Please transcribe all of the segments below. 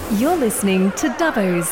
You're listening to Dubbo's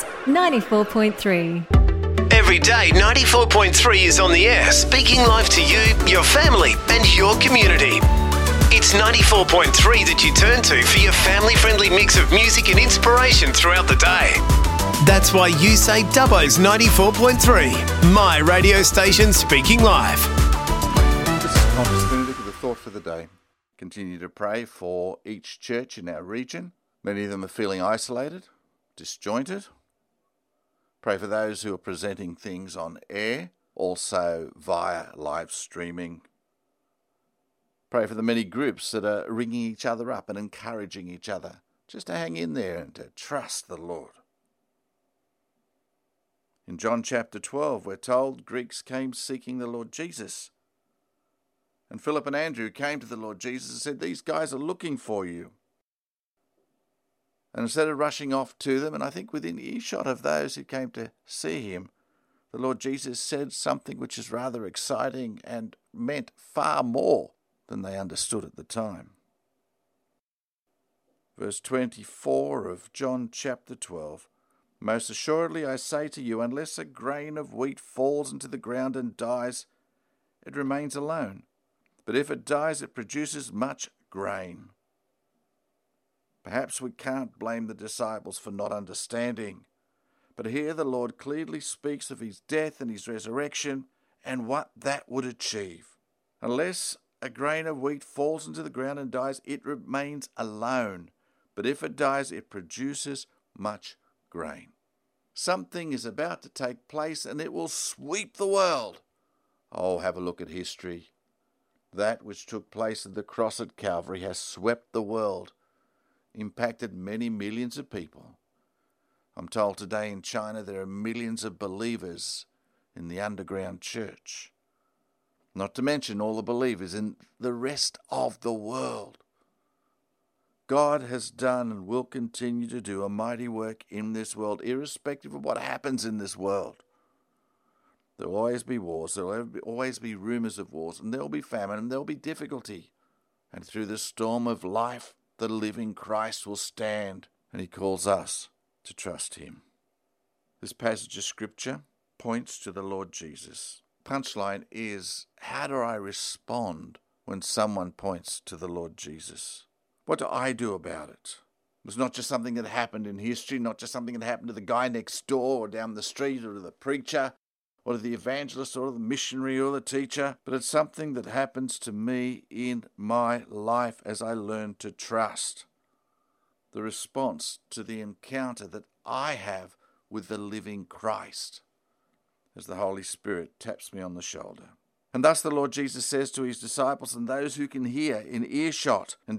94.3. Every day, 94.3 is on the air, speaking live to you, your family, and your community. It's 94.3 that you turn to for your family-friendly mix of music and inspiration throughout the day. That's why you say Dubbo's 94.3, my radio station speaking live. This is Qantas Benedict with a thought for the day. Continue to pray for each church in our region. Many of them are feeling isolated, disjointed. Pray for those who are presenting things on air, also via live streaming. Pray for the many groups that are ringing each other up and encouraging each other just to hang in there and to trust the Lord. In John chapter 12, we're told Greeks came seeking the Lord Jesus. And Philip and Andrew came to the Lord Jesus and said, "These guys are looking for you." And instead of rushing off to them, and I think within earshot of those who came to see him, the Lord Jesus said something which is rather exciting and meant far more than they understood at the time. Verse 24 of John chapter 12. "Most assuredly I say to you, unless a grain of wheat falls into the ground and dies, it remains alone. But if it dies, it produces much grain." Perhaps we can't blame the disciples for not understanding, but here the Lord clearly speaks of his death and his resurrection and what that would achieve. Unless a grain of wheat falls into the ground and dies, it remains alone. But if it dies, it produces much grain. Something is about to take place and it will sweep the world. Oh, have a look at history. That which took place at the cross at Calvary has swept the world, impacted many millions of people. I'm told today in China there are millions of believers in the underground church, not to mention all the believers in the rest of the world. God has done and will continue to do a mighty work in this world, irrespective of what happens in this world. There will always be wars, there will always be rumours of wars, and there will be famine, and there will be difficulty. And through the storm of life, the living Christ will stand, and he calls us to trust him. This passage of scripture points to the Lord Jesus. Punchline is, how do I respond when someone points to the Lord Jesus? What do I do about it? It's not just something that happened in history, not just something that happened to the guy next door or down the street or to the preacher or to the evangelist or the missionary or the teacher, but it's something that happens to me in my life as I learn to trust. The response to the encounter that I have with the living Christ as the Holy Spirit taps me on the shoulder. And thus the Lord Jesus says to his disciples and those who can hear in earshot and